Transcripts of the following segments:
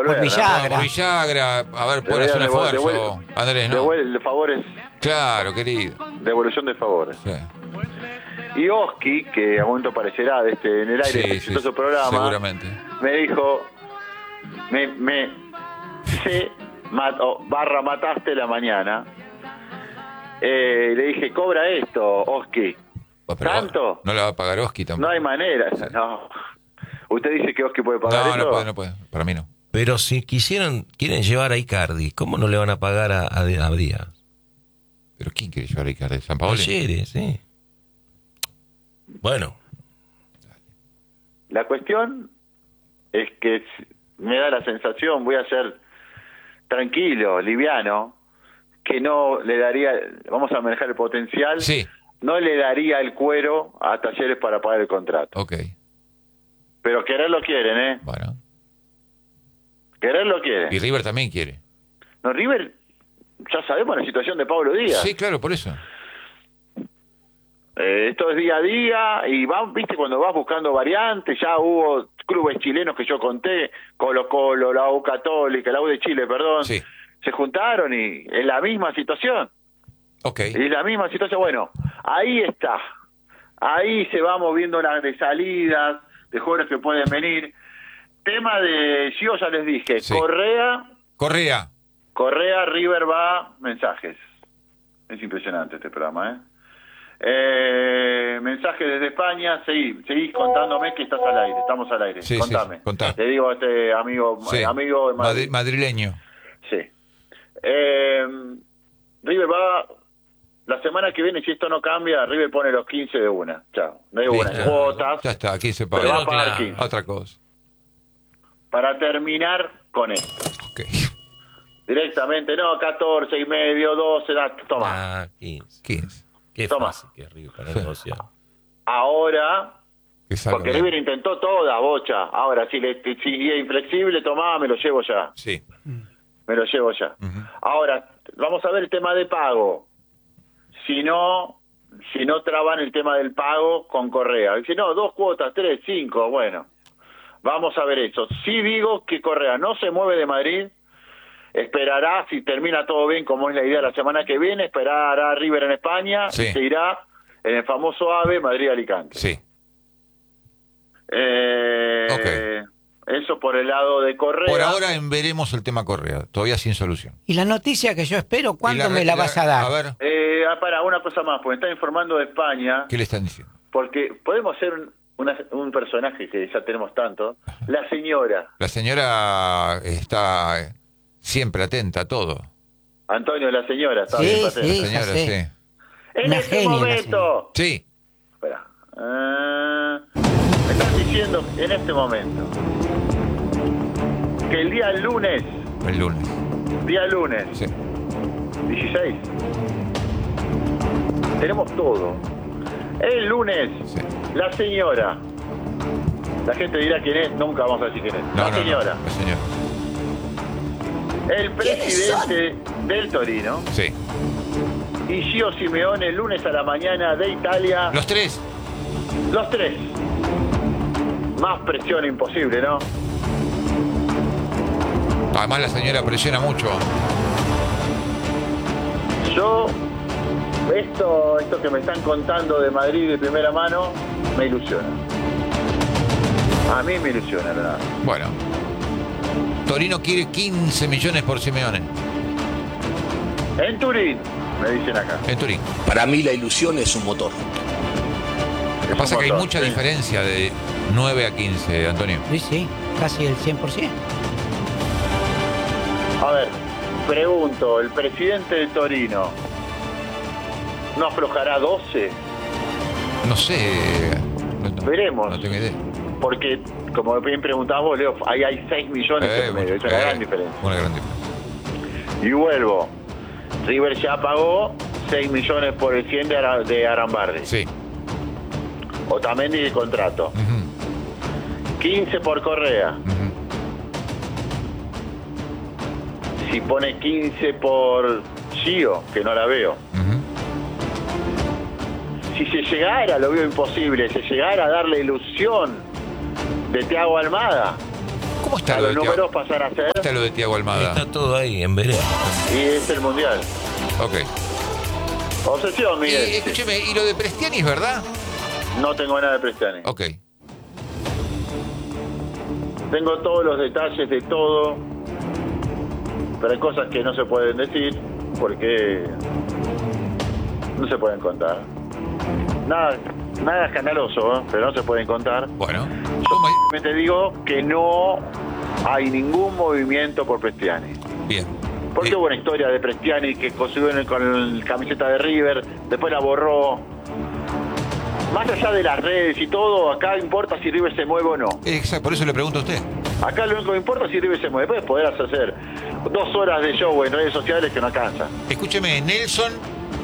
devolver. Por Villagra. Por Villagra, a ver, puedes hacer un esfuerzo, Andrés, ¿no? Devuelve favores. Claro, querido. Devolución de favores. Sí. Y Oski, que a momento aparecerá en el aire de exitoso programa, seguramente. me dijo, mataste la mañana. Le dije, cobra esto, Oski. Pero ¿Tanto? No le va a pagar Oski tampoco. No hay manera. Sí. No. ¿Usted dice que Oski puede pagar eso? No puede. Para mí no. Pero si quieren llevar a Icardi, ¿cómo no le van a pagar a Díaz? ¿Pero quién quiere llevar a Icardi? ¿San Paolo? Talleres, sí. Bueno. La cuestión es que me da la sensación, voy a ser tranquilo, liviano, que no le daría, vamos a manejar el potencial, Sí. no le daría el cuero a Talleres para pagar el contrato. Ok. Pero quererlo quieren, ¿eh? Bueno. Quererlo quieren. Y River también quiere. No, River, ya sabemos la situación de Pablo Díaz. Sí, claro, por eso. Esto es día a día y viste, cuando vas buscando variantes, ya hubo clubes chilenos que yo conté, Colo-Colo, la U Católica, la U de Chile, perdón, Sí. se juntaron y es la misma situación. Ok. Es la misma situación. Bueno, ahí está. Ahí se va moviendo las de salidas, de jugadores que pueden venir. Tema de Gio, ya les dije, Sí. Correa, River va, mensajes. Es impresionante este programa, ¿eh? Mensaje desde España, seguís contándome que estás al aire, estamos al aire. Sí, Contame. sí, contá. Te digo a este amigo Sí. amigo de Madrid. Madrileño. Sí. River va, la semana que viene, si esto no cambia, River pone los 15 de una. Chao. No hay buenas Listo. cuotas. Ya está, aquí se Pero va paga. a pagar Claro. 15. Otra cosa. Para terminar con esto. Ok. Directamente, no, 14 y medio, 12, toma. 15. 15. Qué Toma. fácil que es River para Sí. negociar. Ahora, Que salga porque bien. River intentó toda, bocha. Ahora, si es inflexible, tomá, me lo llevo ya. Sí. Me lo llevo ya. Ujú. Ahora, vamos a ver el tema de pago. Si no traban el tema del pago con Correa. Si no, 2 cuotas, 3, 5, bueno. Vamos a ver eso. Sí digo que Correa no se mueve de Madrid. Esperará, si termina todo bien, como es la idea la semana que viene, esperará a River en España Sí. y se irá en el famoso AVE Madrid-Alicante. Sí. Eso por el lado de Correa. Por ahora veremos el tema Correa, todavía sin solución. Y la noticia que yo espero, Y ¿cuándo me la vas a dar? A ver, Para una cosa más, porque está informando de España, ¿qué le están diciendo? porque podemos ser un personaje que ya tenemos tanto, la señora La señora está siempre atenta a todo. Antonio, la señora, está Sí, bien sí. patente. La señora, ya sé. sí. En Una este genia, la momento, Sí. espera, me están diciendo en este momento que el día lunes, El lunes. Sí. 16, tenemos todo. El lunes, Sí. la señora, la gente dirá quién es, nunca vamos a decir quién es. No, La no, señora, no. La señora. el presidente del Torino Sí. y Gio Simeone el lunes a la mañana de Italia, Los tres. los tres. Más presión imposible, ¿no? Además la señora presiona mucho. Yo, esto que me están contando de Madrid de primera mano, me ilusiona. A mí me ilusiona, la verdad. Bueno. Torino quiere 15 millones por Simeone. En Turín, me dicen acá. En Turín. Para mí la ilusión es un motor. Lo que pasa es que hay mucha diferencia de 9 a 15, Antonio. Sí, casi el 100%. A ver, pregunto, ¿el presidente de Torino no aflojará 12? No sé. No, Veremos. No tengo idea. Porque, como bien preguntabas vos, Leo, ahí hay 6 millones en medio. Es una gran diferencia. Una gran diferencia. Y vuelvo. River ya pagó 6 millones por el 100 de Arambardi. Sí. Otamendi de contrato. Ujú, 15 por Correa. ujú. Si pone 15 por Gio, que no la veo. Ujú. Si se llegara, lo veo imposible, se llegara a dar la ilusión de Thiago Almada. ¿Cómo está A lo de los Thiago? números pasan a ser, ¿Cómo está lo de Thiago Almada? Está todo ahí en vereda. y es el Mundial. Ok. Obsesión, Y Miguel. escúcheme, ¿y lo de Prestiani es verdad? No tengo nada de Prestiani. Ok. Tengo todos los detalles de todo, pero hay cosas que no se pueden decir porque no se pueden contar. Nada escandaloso, ¿eh? Pero no se pueden contar. Bueno. ¿Cómo es? Te digo que no hay ningún movimiento por Prestiani. Bien. Porque hubo una historia de Prestiani que construyó con la camiseta de River, después la borró. Más allá de las redes y todo, acá importa si River se mueve o no. Exacto, por eso le pregunto a usted. Acá lo único que importa es si River se mueve. Después podrás hacer 2 horas de show en redes sociales que no alcanza. Escúcheme, Nelson,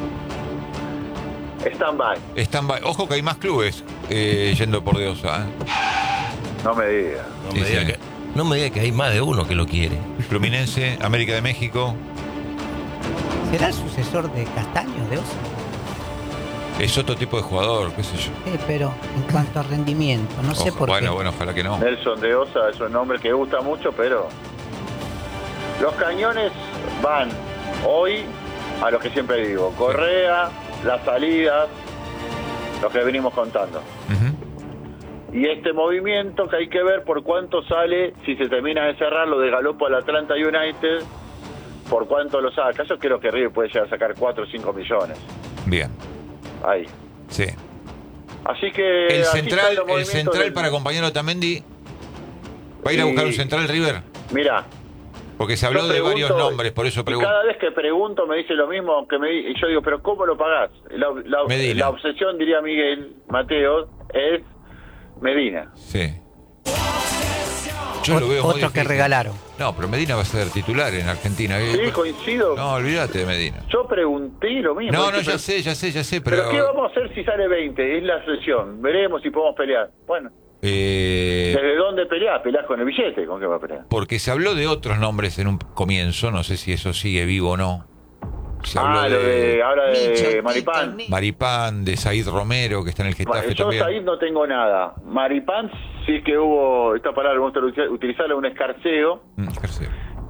Stand-by. stand-by. Ojo que hay más clubes yendo por Diosa. No me digas. No me diga que hay más de uno que lo quiere. Fluminense, América de México. ¿Será el sucesor de Castaño, de Osa? Es otro tipo de jugador, qué sé yo. Pero en cuanto a rendimiento, no sé por bueno, qué. bueno, ojalá que no. Nelson de Osa es un nombre que gusta mucho, pero los cañones van hoy a lo que siempre digo. Correa, las salidas, lo que venimos contando. Ujú. Y este movimiento que hay que ver por cuánto sale, si se termina de cerrar lo de Galopo al Atlanta United, por cuánto lo saca. Yo creo que River puede llegar a sacar 4 o 5 millones. Bien. Ahí. Sí. Así que El así central, están los el movimientos central del- para acompañar a Otamendi. ¿Va a ir a buscar un central River? Mirá, Porque se habló yo de varios pregunto, nombres, por eso y pregunto. cada vez que pregunto me dice lo mismo y yo digo, pero ¿cómo lo pagás? Medina. La obsesión, diría Miguel Mateo, es Medina. Sí. Yo lo veo muy Otro que difícil. regalaron. No, pero Medina va a ser titular en Argentina. Sí, coincido. No, olvídate de Medina. Yo pregunté lo mismo. No, Dije, ya sé, pero... ¿Pero qué vamos a hacer si sale 20? Es la sesión. Veremos si podemos pelear. Bueno, ¿desde dónde peleás? Peleás con el billete. ¿Con qué va a pelear? Porque se habló de otros nombres en un comienzo, no sé si eso sigue vivo o no. Se habló Habla de Maripán. Maripán, de Said Romero, que está en el Getafe Yo también. ahí no tengo nada. Maripán sí que hubo, esta palabra me gusta utilizarla, un escarceo. Ejercer.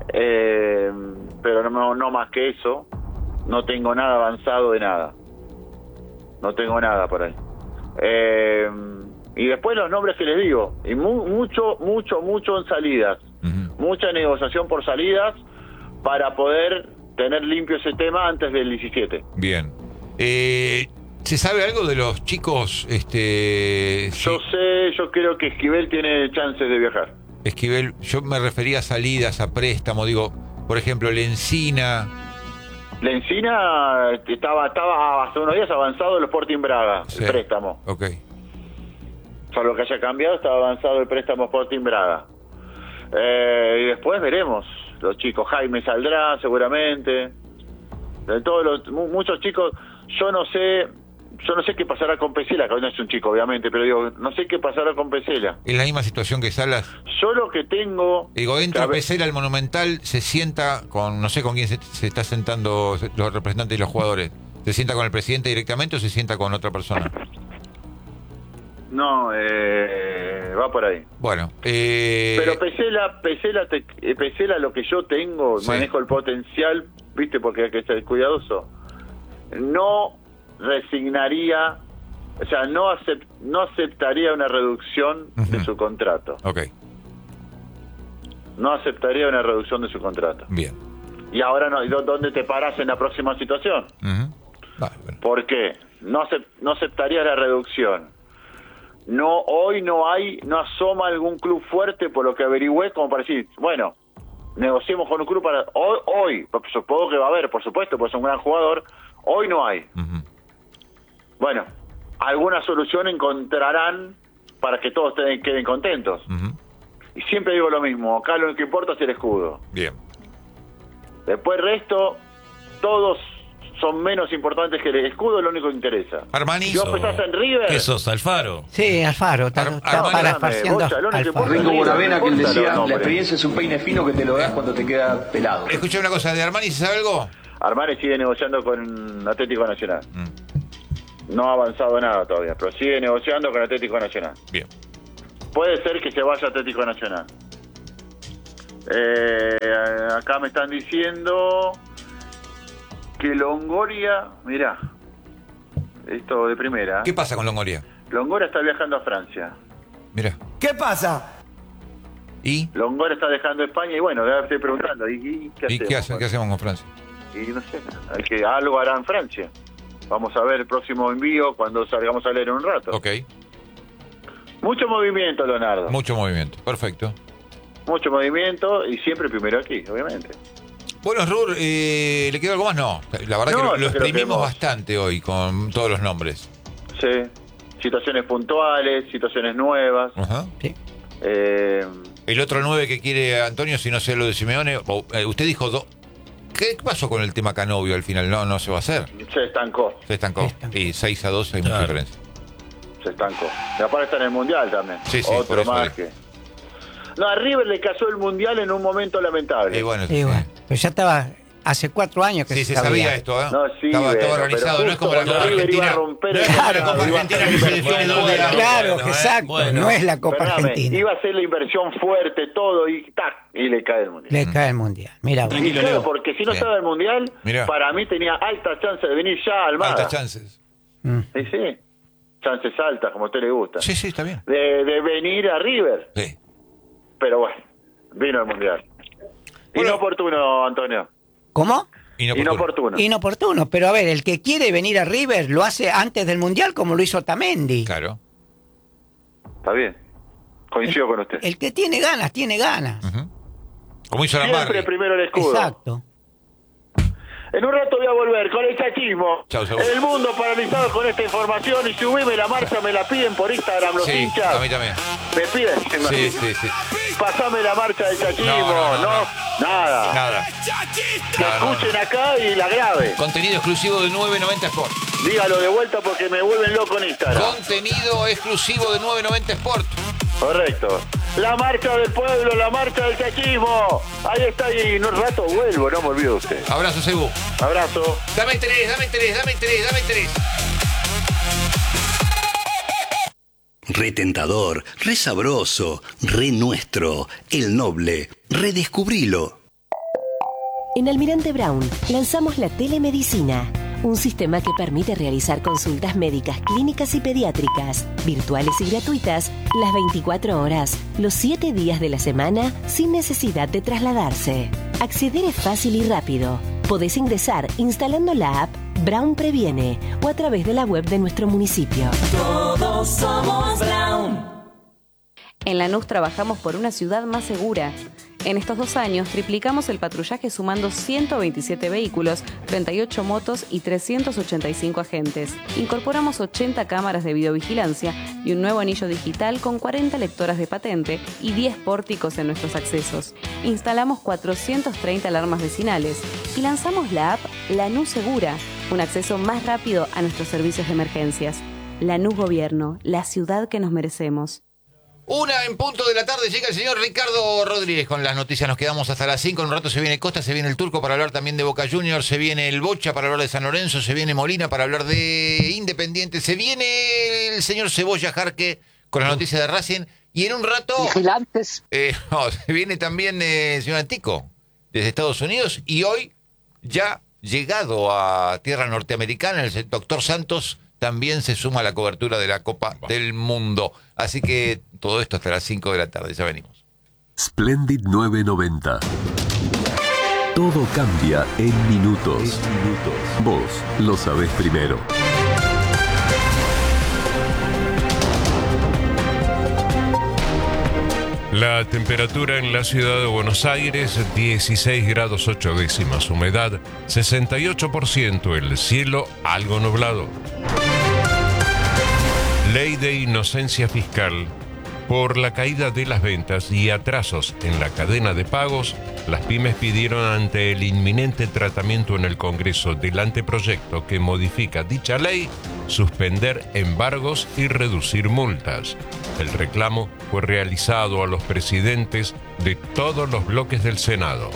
Pero no más que eso. No tengo nada avanzado de nada. No tengo nada por ahí. Y después los nombres que les digo. Y mucho en salidas. Ujú. Mucha negociación por salidas para poder tener limpio ese tema antes del 17. Bien. ¿Se sabe algo de los chicos? Yo creo que Esquivel tiene chances de viajar. Esquivel, yo me refería a salidas, a préstamo, digo, por ejemplo, Lencina. La Encina estaba hace unos días avanzado el Sporting Braga, Sí. el préstamo. Ok. Salvo que haya cambiado, estaba avanzado el préstamo Sporting Braga. Y después veremos. Los chicos, Jaime saldrá seguramente. De todos muchos chicos, yo no sé qué pasará con Pesela, que hoy no es un chico obviamente, pero digo, no sé qué pasará con Pesela. Es la misma situación que Salas. Yo lo que tengo... Digo, entra que a ver- Pesela al Monumental, se sienta con, no sé con quién se está sentando los representantes y los jugadores. ¿Se sienta con el presidente directamente o se sienta con otra persona? No, va por ahí. Bueno, Pero Pesela, lo que yo tengo, Sí. manejo el potencial, ¿viste? Porque hay que ser cuidadoso. No resignaría, o sea, no aceptaría una reducción de Ujú. su contrato. ok, No aceptaría una reducción de su contrato. bien. Y ahora no, ¿dónde te parás en la próxima situación? Ujú. Vale, bueno. ¿Por qué? No aceptaría la reducción. Hoy no asoma algún club fuerte por lo que averigüé como para decir, bueno, negociemos con un club para... Hoy, porque supongo que va a haber, por supuesto, pues es un gran jugador, hoy no hay. Ujú. Bueno, alguna solución encontrarán para que todos queden contentos. Ujú. Y siempre digo lo mismo, acá lo que importa es el escudo. Bien. Después el resto, todos son menos importantes que el escudo, es lo único que interesa. Armani. Si vos empezás en River... ¿Qué sos, Alfaro? Sí, Alfaro. Está Armani, parafraseando Bocha, lo único que Alfaro. importa Rico es Bonavena que él no importa decía, los la nombres. experiencia es un peine fino que te lo das cuando te queda pelado. Escuché una cosa de Armani, ¿se sabe algo? Armani sigue negociando con Atlético Nacional. Mm, No ha avanzado nada todavía, pero sigue negociando con Atlético Nacional. bien. Puede ser que se vaya Atlético Nacional. Acá me están diciendo que Longoria, mirá, esto de primera. ¿Qué pasa con Longoria? Longoria está viajando a Francia. Mira. ¿Qué pasa? ¿Y? Longoria está dejando España y bueno, ya estoy preguntando, ¿y qué hacemos? ¿Qué hacemos con Francia? Y no sé, algo hará en Francia. Vamos a ver el próximo envío cuando salgamos a leer en un rato. Ok. Mucho movimiento, Leonardo. Mucho movimiento, perfecto. Mucho movimiento y siempre primero aquí, obviamente. Bueno, Rur, ¿le quedó algo más? No, la verdad No, que lo yo creo que exprimimos hemos- bastante hoy con todos los nombres. Sí, situaciones puntuales, situaciones nuevas. Ajá. Sí. El otro 9 que quiere Antonio, si no sé lo de Simeone, usted dijo ¿qué pasó con el tema Canovio al final? No se va a hacer. Se estancó. Se estancó. Y 6-2 hay mucha Claro. diferencia. Se estancó. Y aparte está en el Mundial también. Sí, por Otro eso más digo. que... No, a River le casó el Mundial en un momento lamentable. Y bueno, Y bueno, pero ya estaba hace 4 años que sí, se sabía esto, ¿eh? No, sí, estaba bueno, organizado, pero no es como justo la Copa cuando River iba a Argentina. romper No el es como la mercado, Copa iba a Argentina hacer que se inversión define en 2 días. Claro, Bueno, exacto. bueno. No es la Copa Perdóname, Argentina. iba a hacer la inversión fuerte, todo, y ¡tac! Y le cae el Mundial. Le cae el Mundial. Mira, vos. Y claro, porque si no Bien. estaba el Mundial, Mirá. para mí tenía alta chance de venir ya al Almada. Altas chances. Sí, sí. Chances altas, como a usted le gusta. Sí, está bien. De venir a River. Sí. Pero bueno, vino el Mundial. Bueno. Inoportuno, Antonio. ¿Cómo? Inoportuno. Inoportuno. Pero a ver, el que quiere venir a River lo hace antes del Mundial como lo hizo Otamendi. Claro. Está bien. Coincido con usted. El que tiene ganas, tiene ganas. Ujú. Como hizo la Siempre Marley. primero el escudo. Exacto. En un rato voy a volver con el chachismo. Chau, seguro. El mundo paralizado con esta información y subime la marcha, me la piden por Instagram los Sí, hinchas. a mí también. Me piden. Sí. Pasame la marcha del chachismo. No. Nada. Nada. Que escuchen acá y la grabe. Contenido exclusivo de 990 Sport. Dígalo de vuelta porque me vuelven loco en Instagram. Contenido exclusivo de 990 Sport. Correcto. La marcha del pueblo, la marcha del chachismo. Ahí está y en un rato vuelvo, no me olvido de usted. Abrazo, Cebu. Abrazo. Dame 3. Re tentador, re sabroso, re nuestro, el noble, redescubrilo. En Almirante Brown lanzamos la telemedicina, un sistema que permite realizar consultas médicas, clínicas y pediátricas, virtuales y gratuitas, las 24 horas, los 7 días de la semana, sin necesidad de trasladarse. Acceder es fácil y rápido. Podés ingresar instalando la app Brown Previene o a través de la web de nuestro municipio. Todos somos Brown. En Lanús trabajamos por una ciudad más segura. En estos 2 años triplicamos el patrullaje sumando 127 vehículos, 38 motos y 385 agentes. Incorporamos 80 cámaras de videovigilancia y un nuevo anillo digital con 40 lectoras de patente y 10 pórticos en nuestros accesos. Instalamos 430 alarmas vecinales y lanzamos la app Lanús Segura, un acceso más rápido a nuestros servicios de emergencias. Lanús Gobierno, la ciudad que nos merecemos. 1:00 p.m, llega el señor Ricardo Rodríguez con las noticias. Nos quedamos hasta las 5. En un rato se viene Costa, se viene el Turco para hablar también de Boca Juniors, se viene el Bocha para hablar de San Lorenzo, se viene Molina para hablar de Independiente, se viene el señor Cebolla Jarque con las noticias de Racing y en un rato Vigilantes. se viene también el señor Antico desde Estados Unidos y hoy ya llegado a tierra norteamericana el doctor Santos también se suma a la cobertura de la Copa del Mundo. Así que todo esto hasta las 5 de la tarde. Ya venimos. Splendid 990. Todo cambia en minutos. Vos lo sabés primero. La temperatura en la ciudad de Buenos Aires, 16 grados 8 décimas, humedad 68%, el cielo algo nublado. Ley de inocencia fiscal. Por la caída de las ventas y atrasos en la cadena de pagos, las pymes pidieron ante el inminente tratamiento en el Congreso del anteproyecto que modifica dicha ley, suspender embargos y reducir multas. El reclamo fue realizado a los presidentes de todos los bloques del Senado.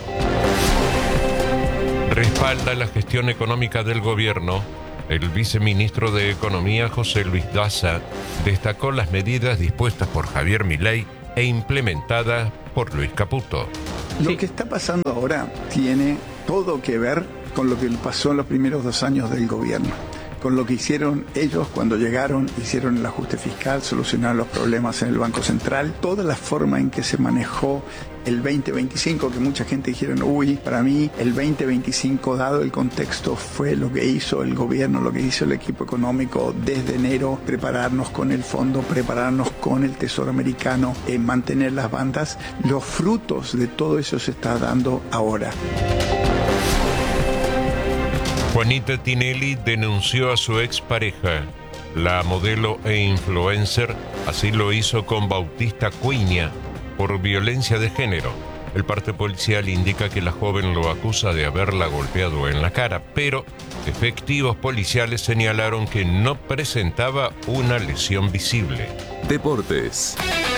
Respalda la gestión económica del gobierno. El viceministro de Economía, José Luis Daza, destacó las medidas dispuestas por Javier Milei e implementadas por Luis Caputo. Lo que está pasando ahora tiene todo que ver con lo que pasó en los primeros 2 años del gobierno, con lo que hicieron ellos cuando llegaron, hicieron el ajuste fiscal, solucionaron los problemas en el Banco Central, toda la forma en que se manejó el 2025, que mucha gente dijeron, para mí el 2025, dado el contexto, fue lo que hizo el gobierno, lo que hizo el equipo económico desde enero, prepararnos con el fondo, prepararnos con el Tesoro americano, mantener las bandas. Los frutos de todo eso se está dando ahora. Juanita Tinelli denunció a su expareja, la modelo e influencer, así lo hizo con Bautista Cuiña, por violencia de género. El parte policial indica que la joven lo acusa de haberla golpeado en la cara, pero efectivos policiales señalaron que no presentaba una lesión visible. Deportes.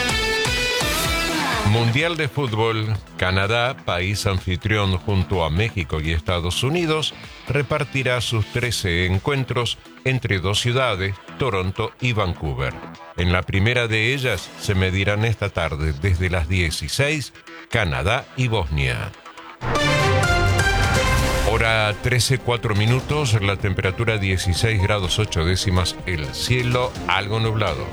Mundial de Fútbol. Canadá, país anfitrión junto a México y Estados Unidos, repartirá sus 13 encuentros entre 2 ciudades, Toronto y Vancouver. En la primera de ellas se medirán esta tarde desde las 16, Canadá y Bosnia. Hora 13:04, la temperatura 16 grados 8 décimas, el cielo algo nublado.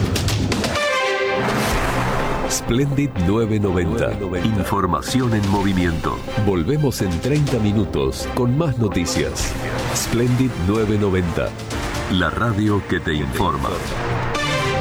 Splendid 990. Información en movimiento. Volvemos en 30 minutos con más noticias. Splendid 990. La radio que te informa.